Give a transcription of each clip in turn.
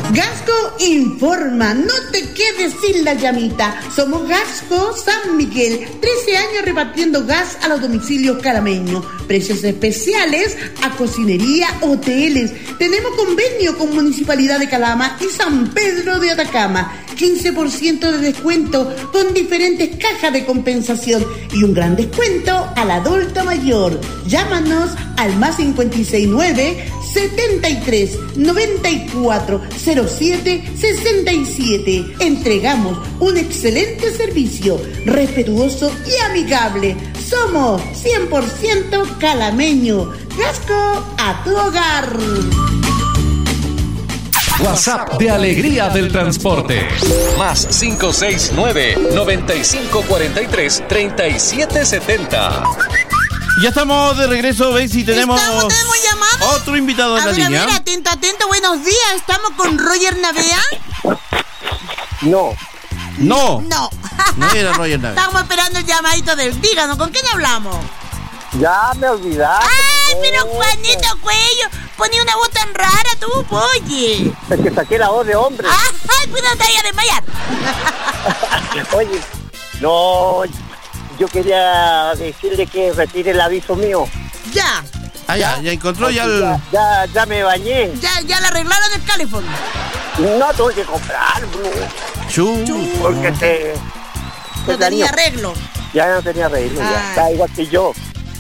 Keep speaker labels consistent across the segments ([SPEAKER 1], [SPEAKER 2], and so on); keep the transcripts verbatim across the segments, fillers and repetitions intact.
[SPEAKER 1] Gasco informa, no te quedes sin la llamita. Somos Gasco San Miguel, trece años repartiendo gas a los domicilios calameños. Precios especiales a cocinería, hoteles. Tenemos convenio con Municipalidad de Calama y San Pedro de Atacama. quince por ciento de descuento con diferentes cajas de compensación y un gran descuento al adulto mayor. Llámanos al más cincuenta y seis nueve, setenta y tres, noventa y cuatro, cero siete, sesenta y siete. Entregamos un excelente servicio, respetuoso y amigable. Somos cien por ciento calameño. Gasco a tu hogar.
[SPEAKER 2] WhatsApp de Alegría del Transporte. Más cinco seis nueve, noventa y cinco cuarenta y tres, treinta y siete setenta.
[SPEAKER 3] Ya estamos de regreso, ¿veis? Y tenemos,
[SPEAKER 4] ¿Estamos, tenemos llamados?
[SPEAKER 3] Otro invitado en
[SPEAKER 4] a
[SPEAKER 3] la
[SPEAKER 4] ver,
[SPEAKER 3] línea.
[SPEAKER 4] A ver, atento, atento, buenos días. ¿Estamos con Roger Navea?
[SPEAKER 5] No.
[SPEAKER 3] No.
[SPEAKER 4] No.
[SPEAKER 3] No era Roger Navea.
[SPEAKER 4] Estamos esperando el llamadito del... Díganos, ¿con quién hablamos?
[SPEAKER 5] Ya me olvidaste.
[SPEAKER 4] ¡Ay, pero Juanito Cuello! Ponía una voz tan rara tú, oye.
[SPEAKER 5] Es que saqué la voz de hombre.
[SPEAKER 4] ¡Ay, cuidado, te vayas a desmayar!
[SPEAKER 5] Oye, no... Yo quería decirle que retire el aviso mío.
[SPEAKER 4] Ya.
[SPEAKER 3] Ah, ya, ya encontró ya el...
[SPEAKER 5] Ya, ya, ya me bañé.
[SPEAKER 4] Ya, ya le arreglaron el calefón.
[SPEAKER 5] No, tuve que comprar, bro.
[SPEAKER 3] Chu.
[SPEAKER 5] Porque se...
[SPEAKER 4] No tenía arreglo.
[SPEAKER 5] Ya no tenía arreglo,
[SPEAKER 4] Ay.
[SPEAKER 5] ya está igual que yo.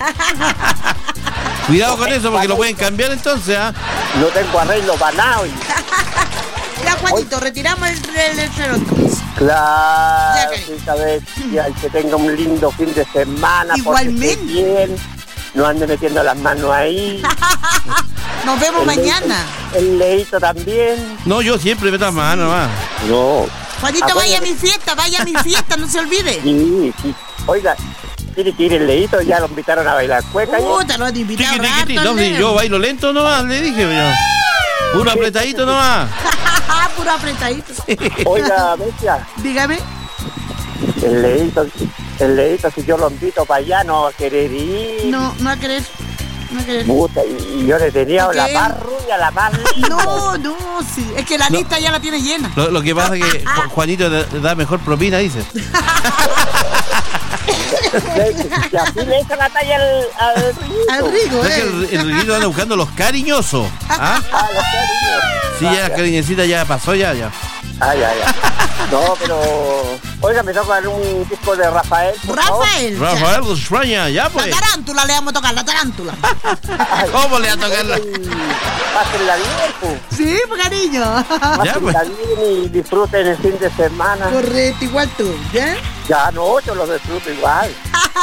[SPEAKER 3] Cuidado con eso porque lo pueden cambiar entonces, ¿ah?
[SPEAKER 5] No tengo arreglo para nada. Oye.
[SPEAKER 4] Ya, Juanito, retiramos el, el, el reloj.
[SPEAKER 5] Claro,
[SPEAKER 4] Ya,
[SPEAKER 5] sí, sabes, ya, que tenga un lindo fin de semana.
[SPEAKER 4] Igualmente.
[SPEAKER 5] Porque esté bien, no ande metiendo las manos ahí.
[SPEAKER 4] Nos vemos
[SPEAKER 5] El
[SPEAKER 4] mañana.
[SPEAKER 5] Leito, el Leito también.
[SPEAKER 3] No, yo siempre meto las manos nomás.
[SPEAKER 5] No.
[SPEAKER 4] Juanito,
[SPEAKER 5] Acuérdate.
[SPEAKER 4] vaya a mi fiesta, vaya a mi fiesta, no se olvide.
[SPEAKER 5] Sí, sí. Oiga, tiene que ir el Leito, ya lo invitaron a bailar cueca.
[SPEAKER 4] Puta, lo han invitado
[SPEAKER 3] Tiqui, tiqui,
[SPEAKER 4] harto,
[SPEAKER 3] tiqui. No,
[SPEAKER 4] Leo.
[SPEAKER 3] si yo bailo lento nomás, le dije yo. Puro apretadito nomás.
[SPEAKER 4] Puro apretadito.
[SPEAKER 5] Oiga, bestia,
[SPEAKER 4] Dígame.
[SPEAKER 5] el Leito, el Leito, si yo lo invito para allá, no va a querer ir.
[SPEAKER 4] No, no va a querer. No va a querer.
[SPEAKER 5] Puta, y yo le tenía
[SPEAKER 4] ¿Por
[SPEAKER 5] la
[SPEAKER 4] qué?
[SPEAKER 5] más rubia, la más linda.
[SPEAKER 4] No, no, sí. Es que la
[SPEAKER 3] No.
[SPEAKER 4] lista ya la tiene llena.
[SPEAKER 3] Lo, lo que pasa es que Ju- Juanito da da mejor propina, dice.
[SPEAKER 5] Y así le hizo la talla al, al Rito.
[SPEAKER 4] Al Rigo,
[SPEAKER 3] Es que
[SPEAKER 4] eh.
[SPEAKER 3] el, el Riguito anda buscando los cariñosos. ¿Ah?
[SPEAKER 5] Ah, los cariños.
[SPEAKER 3] Sí, ya la cariñecita ya pasó, ya, ya.
[SPEAKER 5] Ah, ya, ya. No, pero... Oiga, me toca un disco de Rafael, por favor.
[SPEAKER 4] Rafael.
[SPEAKER 3] Rafael de España, ya
[SPEAKER 4] La
[SPEAKER 3] pues.
[SPEAKER 4] tarántula le vamos a tocar, la tarántula.
[SPEAKER 3] ¿Cómo le va a tocar la...?
[SPEAKER 5] Pásenla bien, pues.
[SPEAKER 4] Sí, pues, cariño.
[SPEAKER 3] Ya, pues.
[SPEAKER 5] Pásenla bien y disfruten el fin de semana.
[SPEAKER 4] Correcto, igual tú, ¿ya?
[SPEAKER 5] Ya, no, yo lo disfruto igual.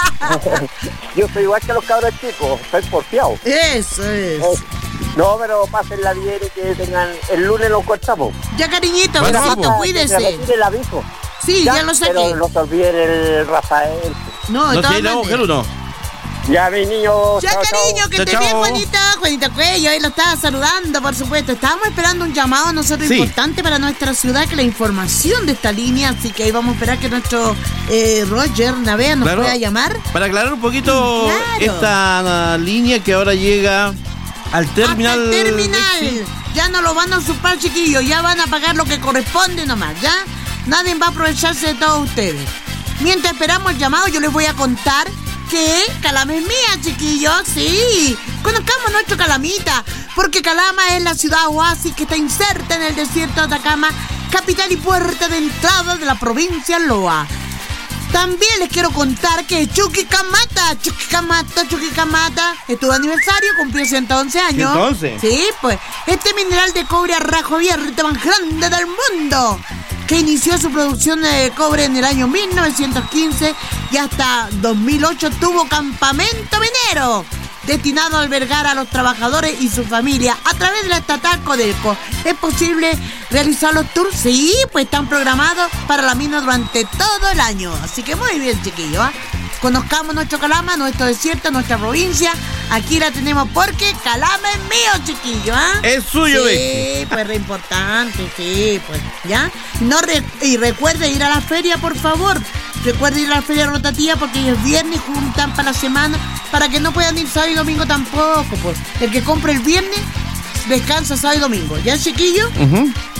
[SPEAKER 5] Yo soy igual que los cabros chicos, soy porfiado.
[SPEAKER 4] Eso es.
[SPEAKER 5] Eh, No, pero pásenla bien y que tengan... El lunes lo encontramos.
[SPEAKER 4] Ya, cariñito,
[SPEAKER 3] Bueno,
[SPEAKER 4] besito,
[SPEAKER 3] vamos.
[SPEAKER 5] Que se
[SPEAKER 4] cuídese.
[SPEAKER 5] retire el aviso.
[SPEAKER 4] Sí, ya, lo saqué.
[SPEAKER 5] Pero no se olviden el Rafael.
[SPEAKER 4] No, de
[SPEAKER 3] ¿No
[SPEAKER 4] todas
[SPEAKER 3] tiene la mujer
[SPEAKER 4] maneras.
[SPEAKER 3] o no?
[SPEAKER 5] Ya, mi niño.
[SPEAKER 4] Ya,
[SPEAKER 5] chao,
[SPEAKER 4] cariño,
[SPEAKER 5] chao.
[SPEAKER 4] que
[SPEAKER 3] Chao,
[SPEAKER 4] esté bien,
[SPEAKER 3] chao.
[SPEAKER 4] Juanito, Juanito Cuello, ahí lo estaba saludando, por supuesto. Estábamos esperando un llamado, nosotros,
[SPEAKER 3] Sí.
[SPEAKER 4] importante para nuestra ciudad, que la información de esta línea, así que ahí vamos a esperar que nuestro eh, Roger Navea nos
[SPEAKER 3] Claro.
[SPEAKER 4] pueda llamar.
[SPEAKER 3] Para aclarar un poquito
[SPEAKER 4] Claro.
[SPEAKER 3] esta uh, línea que ahora llega al terminal.
[SPEAKER 4] Hasta el terminal.
[SPEAKER 3] Sí.
[SPEAKER 4] Ya no lo van a usurpar, chiquillos, ya van a pagar lo que corresponde nomás, ¿ya? Nadie va a aprovecharse de todos ustedes. Mientras esperamos el llamado, yo les voy a contar que Calama es mía, chiquillos, sí. Conozcamos nuestro Calamita, porque Calama es la ciudad oasis que está inserta en el desierto de Atacama, capital y puerta de entrada de la provincia Loa. También les quiero contar que Chuquicamata, Chuquicamata, Chuquicamata, es tu aniversario, cumplió ciento once años.
[SPEAKER 3] ¿ciento once?
[SPEAKER 4] Sí, pues, este mineral de cobre a rajo abierto más grande del mundo, que inició su producción de cobre en el año mil novecientos quince y hasta dos mil ocho tuvo campamento minero destinado a albergar a los trabajadores y su familia a través de la estatal Codelco. ¿Es posible realizar los tours? Sí, pues están programados para la mina durante todo el año. Así que muy bien, chiquillos, ¿eh? Conozcamos nuestro Calama, nuestro desierto, nuestra provincia. Aquí la tenemos porque Calama es mío, chiquillo, ¿ah? ¿eh?
[SPEAKER 3] Es suyo,
[SPEAKER 4] Sí,
[SPEAKER 3] Becky.
[SPEAKER 4] pues re importante, sí, pues, ¿ya? No re- y recuerde ir a la feria, por favor. Recuerde ir a la feria rotativa porque ellos viernes juntan para la semana para que no puedan ir sábado y domingo tampoco, pues. El que compre el viernes descansa sábado y domingo, ¿ya, chiquillo?
[SPEAKER 3] Ujú.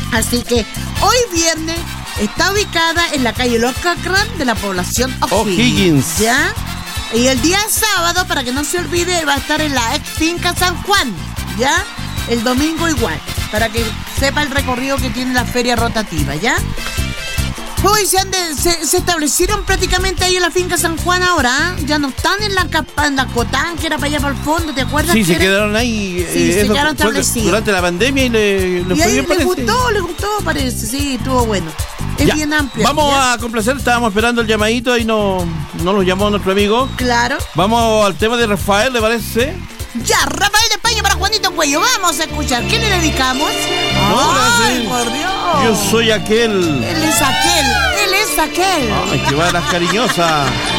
[SPEAKER 4] Así que hoy viernes está ubicada en la calle Los Cacrán de la población O'Higgins.
[SPEAKER 3] O'Higgins.
[SPEAKER 4] ¿Ya? Y el día sábado, para que no se olvide, va a estar en la ex finca San Juan. ¿Ya? El domingo igual, para que sepa el recorrido que tiene la feria rotativa, ¿ya? Hoy se, han de, se, se establecieron prácticamente ahí en la finca San Juan ahora, ¿eh? Ya no están en la, en la Cotán, que era para allá para el fondo, ¿te acuerdas?
[SPEAKER 3] Sí, se
[SPEAKER 4] era?
[SPEAKER 3] quedaron ahí.
[SPEAKER 4] Sí,
[SPEAKER 3] eh,
[SPEAKER 4] se
[SPEAKER 3] eso
[SPEAKER 4] quedaron
[SPEAKER 3] fue
[SPEAKER 4] establecidos.
[SPEAKER 3] Durante la pandemia y le, le
[SPEAKER 4] y
[SPEAKER 3] fue
[SPEAKER 4] ahí
[SPEAKER 3] bien,
[SPEAKER 4] le
[SPEAKER 3] parece.
[SPEAKER 4] gustó, le gustó, parece, sí, estuvo bueno. Es
[SPEAKER 3] Ya,
[SPEAKER 4] bien amplio.
[SPEAKER 3] Vamos
[SPEAKER 4] ¿ya?
[SPEAKER 3] a complacer, estábamos esperando el llamadito y no, no nos llamó nuestro amigo.
[SPEAKER 4] Claro.
[SPEAKER 3] Vamos al tema de Rafael, ¿le parece?
[SPEAKER 4] Ya, Rafael de España para Juanito Cuello. Vamos a escuchar. ¿Qué le dedicamos?
[SPEAKER 3] Ahora
[SPEAKER 4] ¡Ay,
[SPEAKER 3] sí.
[SPEAKER 4] por Dios!
[SPEAKER 3] Yo soy aquel.
[SPEAKER 4] Él es aquel. Él es aquel.
[SPEAKER 3] Ay, que va las cariñosas.